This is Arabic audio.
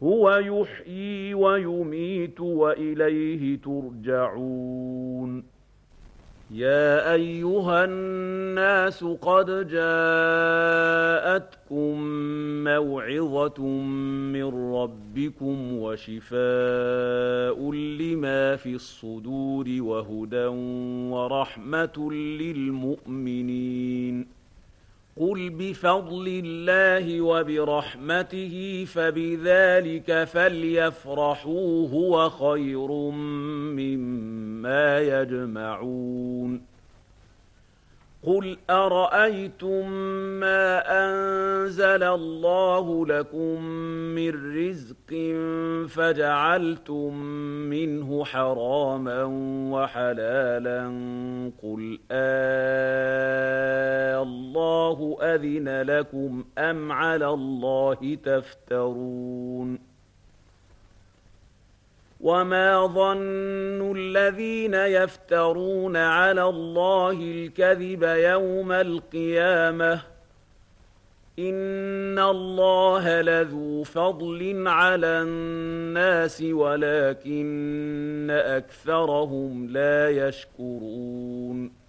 هو يحيي ويميت وإليه ترجعون يا أيها الناس قد جاءتكم موعظة من ربكم وشفاء لما في الصدور وهدى ورحمة للمؤمنين قل بفضل الله وبرحمته فبذلك فليفرحوا هو خير مما يجمعون قل أرأيتم ما أنزل الله لكم من رزق فجعلتم منه حراما وحلالا قل الله أذن لكم أم على الله تفترون وما ظن الذين يفترون على الله الكذب يوم القيامة إن الله لذو فضل على الناس ولكن أكثرهم لا يشكرون